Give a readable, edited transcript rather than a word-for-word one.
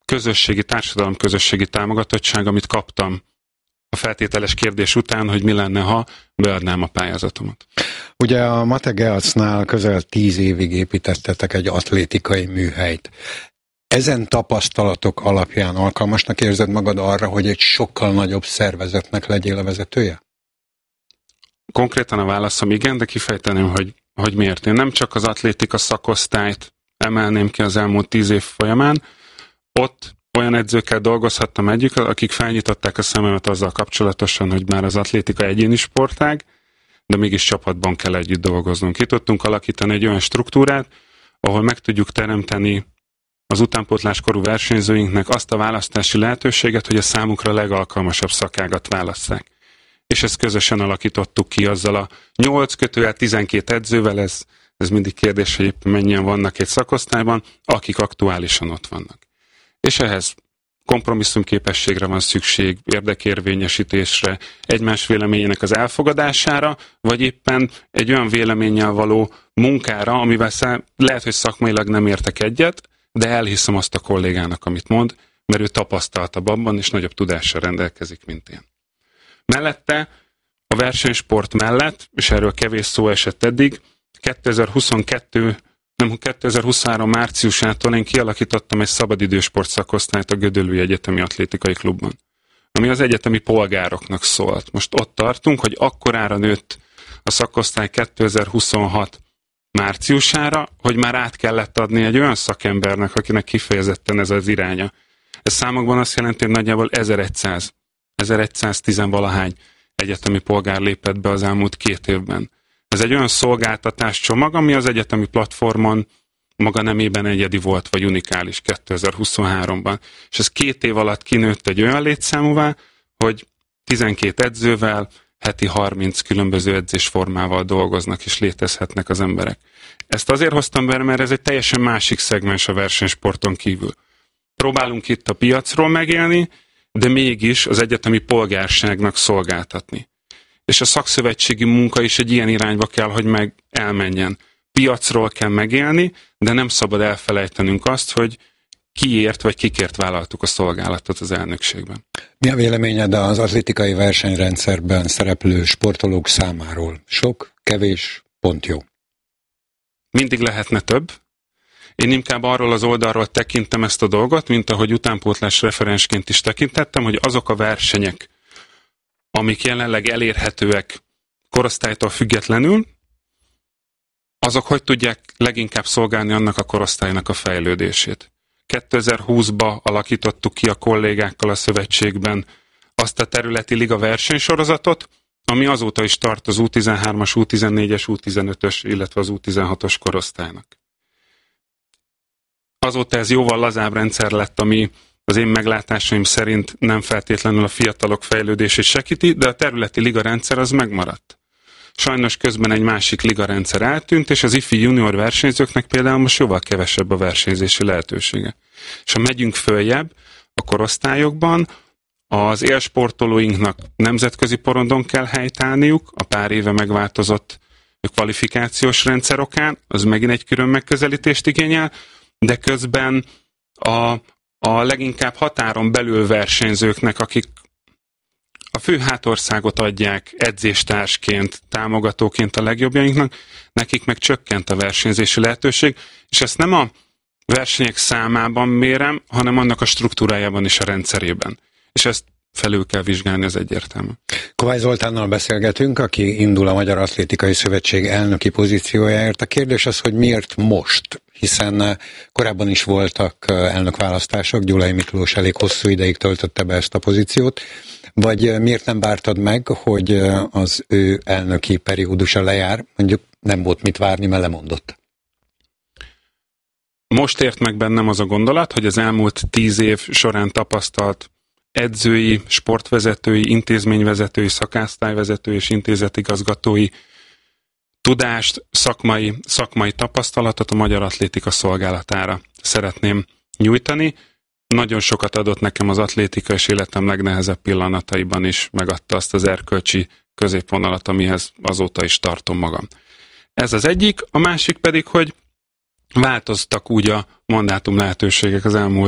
társadalom-közösségi támogatottság, amit kaptam a feltételes kérdés után, hogy mi lenne, ha beadnám a pályázatomat. Ugye a Mate Geacnál közel 10 évig építettetek egy atlétikai műhelyt. Ezen tapasztalatok alapján alkalmasnak érzed magad arra, hogy egy sokkal nagyobb szervezetnek legyél a vezetője? Konkrétan a válaszom igen, de kifejteném, hogy miért. Én nem csak az atlétika szakosztályt emelném ki az elmúlt 10 év folyamán, ott olyan edzőkkel dolgozhattam együtt, akik felnyitották a szememet azzal kapcsolatosan, hogy már az atlétika egyéni sportág, de mégis csapatban kell együtt dolgoznunk. Ki tudtunk alakítani egy olyan struktúrát, ahol meg tudjuk teremteni az utánpótláskorú versenyzőinknek azt a választási lehetőséget, hogy a számukra legalkalmasabb szakágat válasszák. És ezt közösen alakítottuk ki azzal a 8-12 edzővel, ez mindig kérdés, hogy éppen mennyien vannak egy szakosztályban, akik aktuálisan ott vannak. És ehhez kompromisszumképességre van szükség, érdekérvényesítésre, egymás véleményének az elfogadására, vagy éppen egy olyan véleménnyel való munkára, amivel lehet, hogy szakmailag nem értek egyet, de elhiszem azt a kollégának, amit mond, mert ő tapasztaltabb abban, és nagyobb tudással rendelkezik, mint én. Mellette, a versenysport mellett, és erről kevés szó esett eddig, 2023 márciusától én kialakítottam egy szabadidősport szakosztályt a Gödöllői Egyetemi Atlétikai Klubban, ami az egyetemi polgároknak szólt. Most ott tartunk, hogy akkorára nőtt a szakosztály 2026 márciusára, hogy már át kellett adni egy olyan szakembernek, akinek kifejezetten ez az iránya. Ez számokban azt jelenti, hogy nagyjából 1110-valahány egyetemi polgár lépett be az elmúlt 2 évben. Ez egy olyan szolgáltatás csomag, ami az egyetemi platformon maga nemében egyedi volt, vagy unikális 2023-ban. És ez 2 év alatt kinőtt egy olyan létszámúvá, hogy 12 edzővel, heti 30 különböző edzésformával dolgoznak, és létezhetnek az emberek. Ezt azért hoztam be, mert ez egy teljesen másik szegmens a versenysporton kívül. Próbálunk itt a piacról megélni, de mégis az egyetemi polgárságnak szolgáltatni. És a szakszövetségi munka is egy ilyen irányba kell, hogy elmenjen. Piacról kell megélni, de nem szabad elfelejtenünk azt, hogy kiért vagy kikért vállaltuk a szolgálatot az elnökségben. Mi a véleményed az atlétikai versenyrendszerben szereplő sportolók számáról? Sok, kevés, pont jó? Mindig lehetne több. Én inkább arról az oldalról tekintem ezt a dolgot, mint ahogy utánpótlás referensként is tekintettem, hogy azok a versenyek, amik jelenleg elérhetőek korosztálytól függetlenül, azok hogy tudják leginkább szolgálni annak a korosztálynak a fejlődését. 2020-ba alakítottuk ki a kollégákkal a szövetségben azt a területi liga versenysorozatot, ami azóta is tart az U13-as, U14-es, U15-ös, illetve az U16-os korosztálynak. Azóta ez jóval lazább rendszer lett, ami az én meglátásaim szerint nem feltétlenül a fiatalok fejlődését segíti, de a területi ligarendszer az megmaradt. Sajnos közben egy másik ligarendszer eltűnt, és az ifi junior versenyzőknek például most jóval kevesebb a versenyzési lehetősége. És ha megyünk följebb a korosztályokban, az élsportolóinknak nemzetközi porondon kell helytállniuk, a pár éve megváltozott kvalifikációs rendszer okán, az megint egy külön megközelítést igényel, de közben a leginkább határon belül versenyzőknek, akik a fő hátországot adják edzéstársként, támogatóként a legjobbjainknak, nekik meg csökkent a versenyzési lehetőség, és ezt nem a versenyek számában mérem, hanem annak a struktúrájában és a rendszerében. És ezt felül kell vizsgálni, az egyértelmű. Kovács Zoltánnal beszélgetünk, aki indul a Magyar Atlétikai Szövetség elnöki pozíciójáért. A kérdés az, hogy miért most? Hiszen korábban is voltak elnökválasztások, Gyulai Miklós elég hosszú ideig töltötte be ezt a pozíciót, vagy miért nem vártad meg, hogy az ő elnöki periódusa lejár, mondjuk nem volt mit várni, mert lemondott? Most ért meg bennem az a gondolat, hogy az elmúlt 10 év során tapasztalt edzői, sportvezetői, intézményvezetői, szakásztályvezetői és intézetigazgatói tudást, szakmai tapasztalatot a Magyar Atlétika szolgálatára szeretném nyújtani. Nagyon sokat adott nekem az atlétika, és életem legnehezebb pillanataiban is megadta azt az erkölcsi középvonalat, amihez azóta is tartom magam. Ez az egyik, a másik pedig, hogy változtak úgy a mandátum lehetőségek az elmúlt